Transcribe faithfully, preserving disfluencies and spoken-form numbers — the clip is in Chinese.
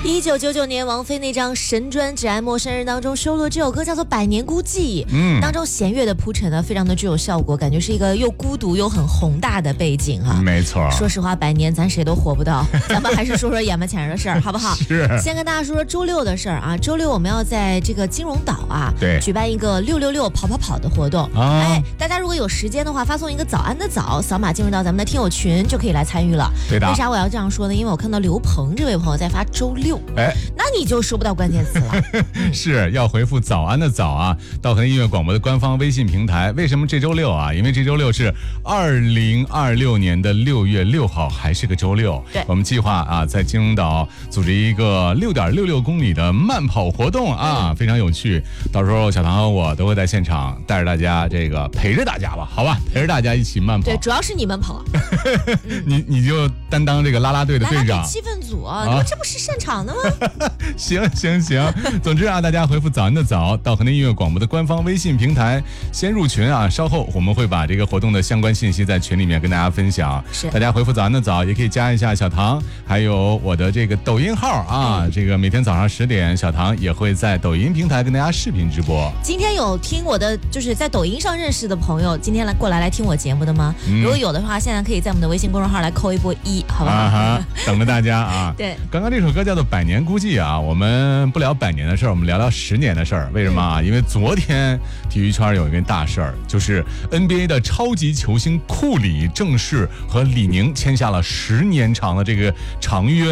一九九九年，王菲那张神专《只爱陌生人》当中收录这首歌叫做《百年孤寂》，嗯，当中弦乐的铺陈呢，非常的具有效果，感觉是一个又孤独又很宏大的背景哈。 没错， 说实话，百年咱谁都活不到，咱们还是说说眼巴前的事儿，好不好？ 是。 先跟大家说说周六的事儿啊，周六我们要在这个金融岛啊， 对， 举办一个六六六跑跑跑的活动。啊、哎，大家如果有时间的话，发送一个早安的早，扫码进入到咱们的听友群就可以来参与了。 对的。 为啥我要这样说呢？因为我看到刘鹏这位朋友在发周六，哎，那你就收不到关键词了。 是要回复早安的早啊，到河南音乐广播的官方微信平台。为什么这周六啊？因为这周六是二零二六年的六月六号，还是个周六。 对， 我们计划啊，在金融岛组织一个六点六六公里的慢跑活动啊，嗯、非常有趣。到时候小唐和我都会在现场带着大家，这个陪着大家吧，好吧，陪着大家一起慢跑。 对，主要是你们跑， 你你就担当这个啦啦队的队长， 气氛组啊，你们这不是擅长的吗？ 行行行，总之啊，大家回复早安的早到河南音乐广播的官方微信平台，先入群啊。稍后我们会把这个活动的相关信息在群里面跟大家分享。 是， 大家回复早安的早，也可以加一下小唐，还有我的这个抖音号啊。嗯、这个每天早上十点，小唐也会在抖音平台跟大家视频直播。 今天有听我的，就是在抖音上认识的朋友，今天来过来来听我节目的吗？嗯、如果有的话，现在可以在我们的微信公众号来扣一波一，好不好？ 啊、等着大家啊。 对， 刚刚这首歌叫做《百年孤寂》啊，我们不聊百年的事儿，我们聊聊十年的事儿。为什么啊？因为昨天体育圈有一件大事儿，就是 N B A 的超级球星库里正式和李宁签下了十年长的这个长约。